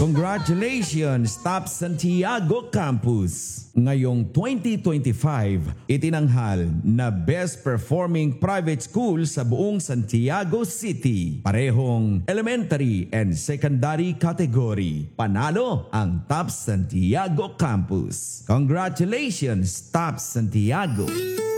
Congratulations, Top Santiago Campus! Ngayong 2025, itinanghal na Best Performing Private School sa buong Santiago City. Parehong elementary and secondary category. Panalo ang Top Santiago Campus. Congratulations, Top Santiago!